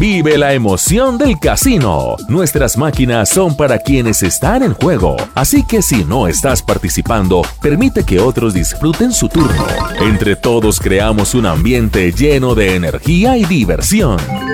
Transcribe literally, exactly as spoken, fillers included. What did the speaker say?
Vive la emoción del casino. Nuestras máquinas son para quienes están en juego, así que si no estás participando, permite que otros disfruten su turno. Entre todos creamos un ambiente lleno de energía y diversión.